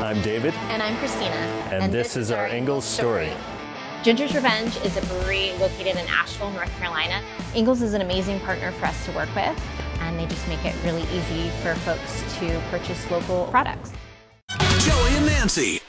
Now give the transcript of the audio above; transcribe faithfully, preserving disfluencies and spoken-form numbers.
I'm David. And I'm Christina. And, and this, this is our Ingalls story. story. Ginger's Revenge is a brewery located in Asheville, North Carolina. Ingalls is an amazing partner for us to work with, and they just make it really easy for folks to purchase local products. Joey and Nancy.